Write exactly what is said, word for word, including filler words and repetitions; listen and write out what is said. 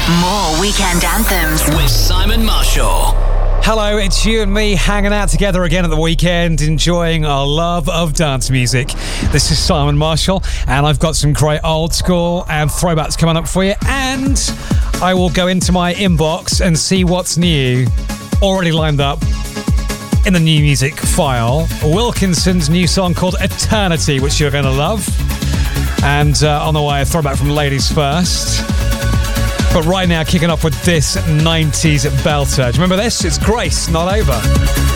More weekend anthems with Simon Marshall. Hello, it's you and me hanging out together again at the weekend, enjoying our love of dance music. This is Simon Marshall, and I've got some great old school and throwbacks coming up for you, and I will go into my inbox and see what's new, already lined up in the new music file. Wilkinson's new song called Eternity, which you're going to love. And uh, on the way, a throwback from Ladies First. But right now, kicking off with this nineties belter. Do you remember this? It's Grace, Not Over.